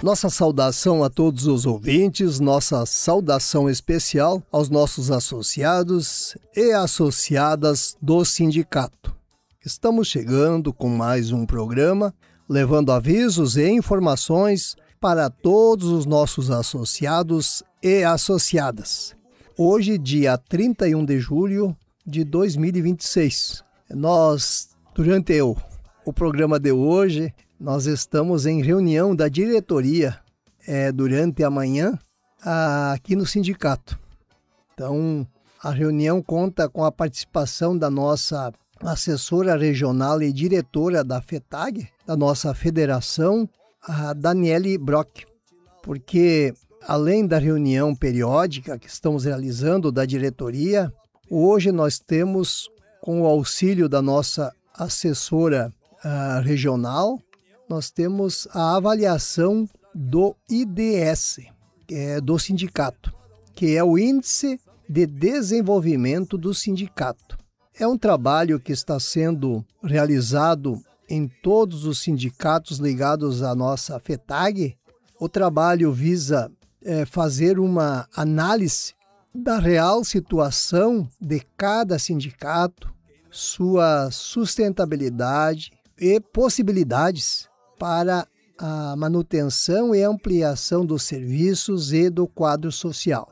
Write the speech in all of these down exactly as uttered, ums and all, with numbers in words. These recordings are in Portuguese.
Nossa saudação a todos os ouvintes, nossa saudação especial aos nossos associados e associadas do sindicato. Estamos chegando com mais um programa, levando avisos e informações para todos os nossos associados e associadas. Hoje, dia trinta e um de julho de dois mil e vinte e seis. Nós, durante o, o programa de hoje, nós estamos em reunião da diretoria é, durante a manhã aqui no sindicato. Então, a reunião conta com a participação da nossa assessora regional e diretora da FETAG, da nossa federação, a Daniele Brock, porque além da reunião periódica que estamos realizando da diretoria, hoje nós temos, com o auxílio da nossa assessora uh, regional, nós temos a avaliação do I D S, que é do sindicato, que é o Índice de Desenvolvimento do Sindicato. É um trabalho que está sendo realizado em todos os sindicatos ligados à nossa FETAG. O trabalho visa é, fazer uma análise da real situação de cada sindicato, sua sustentabilidade e possibilidades para a manutenção e ampliação dos serviços e do quadro social.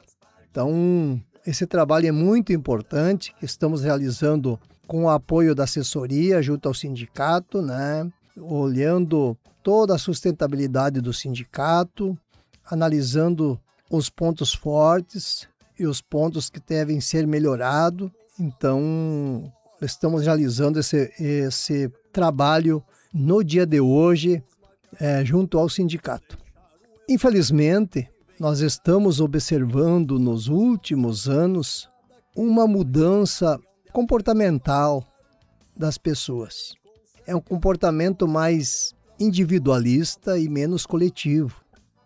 Então, esse trabalho é muito importante, que estamos realizando com o apoio da assessoria junto ao sindicato, né? Olhando toda a sustentabilidade do sindicato, analisando os pontos fortes e os pontos que devem ser melhorados. Então, estamos realizando esse, esse trabalho no dia de hoje, é, junto ao sindicato. Infelizmente, nós estamos observando nos últimos anos uma mudança comportamental das pessoas. É um comportamento mais individualista e menos coletivo.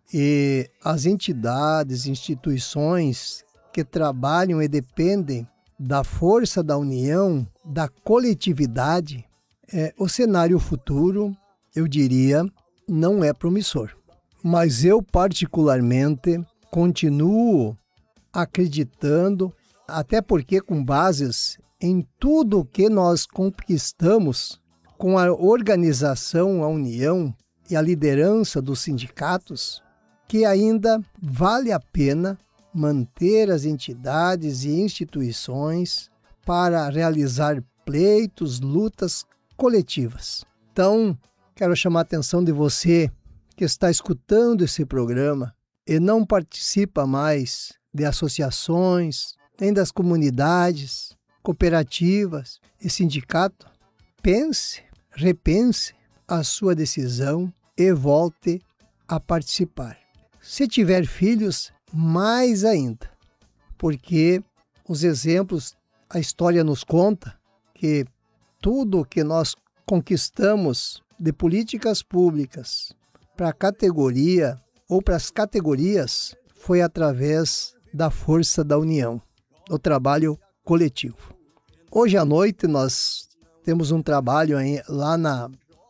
E as entidades, instituições que trabalham e dependem da força da união, da coletividade, é, o cenário futuro, eu diria, não é promissor. Mas eu, particularmente, continuo acreditando, até porque com bases em tudo que nós conquistamos com a organização, a união e a liderança dos sindicatos, que ainda vale a pena manter as entidades e instituições para realizar pleitos, lutas coletivas. Então, quero chamar a atenção de você que está escutando esse programa e não participa mais de associações, nem das comunidades, cooperativas e sindicato, pense, repense a sua decisão e volte a participar. Se tiver filhos, mais ainda, porque os exemplos, a história nos conta que tudo o que nós conquistamos de políticas públicas para a categoria ou para as categorias foi através da força da união, do trabalho coletivo. Hoje à noite nós temos um trabalho aí, lá na,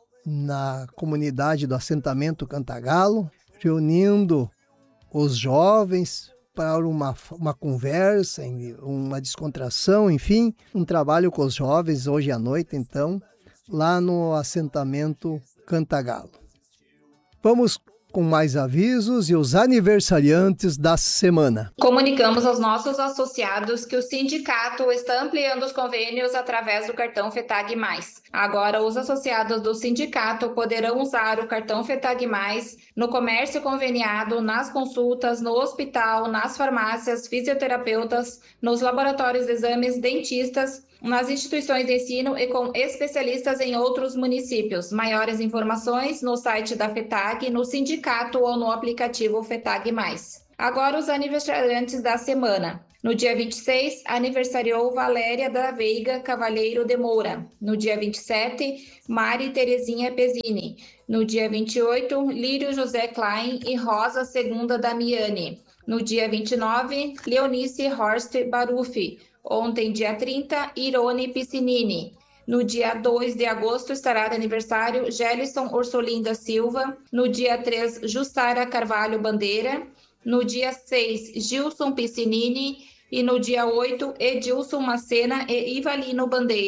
na comunidade do assentamento Cantagalo, reunindo os jovens para uma, uma conversa, uma descontração, enfim, um trabalho com os jovens hoje à noite, então, lá no assentamento Cantagalo. Vamos com mais avisos e os aniversariantes da semana. Comunicamos aos nossos associados que o sindicato está ampliando os convênios através do cartão FETAG mais. Agora, os associados do sindicato poderão usar o cartão FETAG mais no comércio conveniado, nas consultas, no hospital, nas farmácias, fisioterapeutas, nos laboratórios de exames, dentistas, nas instituições de ensino e com especialistas em outros municípios. Maiores informações no site da FETAG, no sindicato ou no aplicativo FETAG mais. Agora os aniversariantes da semana. No dia vinte e seis, aniversariou Valéria da Veiga Cavalheiro de Moura. No dia vinte e sete, Mari Terezinha Pezzini. No dia vinte e oito, Lírio José Klein e Rosa Segunda Damiani. No dia vinte e nove, Leonice Horst Baruffi. Ontem, dia trinta, Irone Piscinini. No dia dois de agosto estará de aniversário Gelison Orsolinda Silva. No dia três, Jussara Carvalho Bandeira. No dia seis, Gilson Piscinini. E no dia oito, Edilson Macena e Ivalino Bandeira.